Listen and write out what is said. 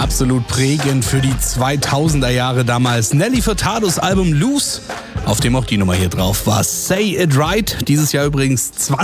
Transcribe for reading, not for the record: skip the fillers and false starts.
absolut prägend für die 2000er Jahre damals. Nelly Furtados Album Loose, auf dem auch die Nummer hier drauf war. Say It Right, dieses Jahr übrigens